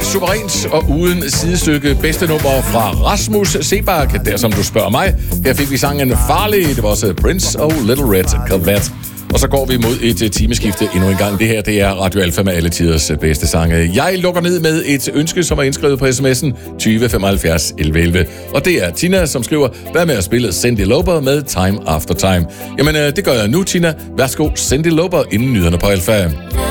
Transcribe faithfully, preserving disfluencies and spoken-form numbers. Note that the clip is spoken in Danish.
suverænt og uden sidestykke bedste nummer fra Rasmus Sebak, der som du spørger mig. Her fik vi sangen Farlig, det var også Prince og Little Red Corvette. Og så går vi mod et timeskifte endnu en gang. Det her, det er Radio Alfa med alle tiders bedste sange. Jeg lukker ned med et ønske, som er indskrevet på sms'en tyve femoghalvfjerds elleve elleve. Og det er Tina, som skriver, hvad med at spille Cyndi Lauper med Time After Time? Jamen, det gør jeg nu, Tina. Værsgo, Cyndi Lauper, inden nyhederne på Alfa.